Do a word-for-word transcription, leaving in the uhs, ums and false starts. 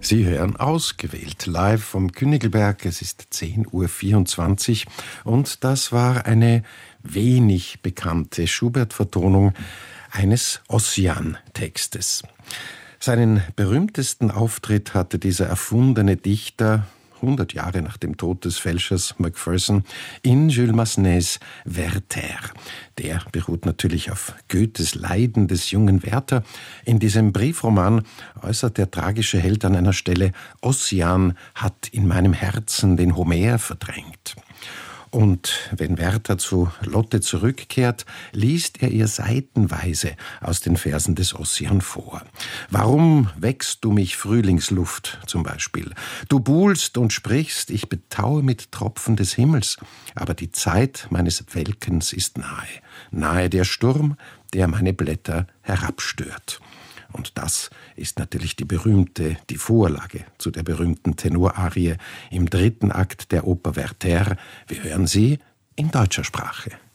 Sie hören ausgewählt live vom Königelberg. Es ist zehn Uhr vierundzwanzig und das war eine wenig bekannte Schubert-Vertonung eines Ossian-Textes. Seinen berühmtesten Auftritt hatte dieser erfundene Dichter hundert Jahre nach dem Tod des Fälschers Macpherson in Jules Massenets Werther. Der beruht natürlich auf Goethes Leiden des jungen Werther. In diesem Briefroman äußert der tragische Held an einer Stelle: Ossian hat in meinem Herzen den Homer verdrängt. Und wenn Werther zu Lotte zurückkehrt, liest er ihr seitenweise aus den Versen des Ossian vor. Warum wächst du mich Frühlingsluft zum Beispiel? Du buhlst und sprichst, ich betaue mit Tropfen des Himmels, aber die Zeit meines Welkens ist nahe. Nahe der Sturm, der meine Blätter herabstört. Und das ist natürlich die berühmte, die Vorlage zu der berühmten Tenorarie im dritten Akt der Oper Werther. Wir hören sie in deutscher Sprache.